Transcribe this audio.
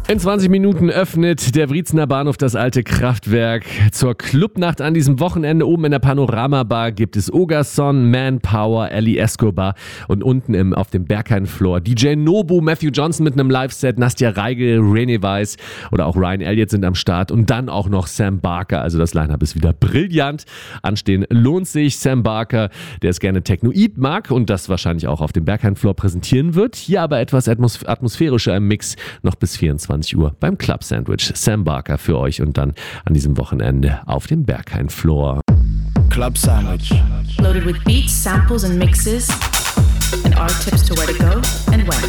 In 20 Minuten öffnet der Wriezener Bahnhof das alte Kraftwerk. Zur Clubnacht an diesem Wochenende oben in der Panorama-Bar gibt es Ogason, Manpower, Ellie Escobar und unten auf dem Berghain-Floor DJ Nobu, Matthew Johnson mit einem Live-Set, Nastja Reigel, René Weiss oder auch Ryan Elliott sind am Start und dann auch noch Sam Barker. Also das Line-Up ist wieder brillant. Anstehen lohnt sich. Sam Barker, der es gerne Technoid mag und das wahrscheinlich auch auf dem Berghain-Floor präsentieren wird. Hier aber etwas atmosphärischer im Mix noch bis 24 Uhr beim Club Sandwich. Sam Barker für euch und dann an diesem Wochenende auf dem Berghain-Floor. Club Sandwich. Loaded with beats, samples and mixes and our tips to where to go and when.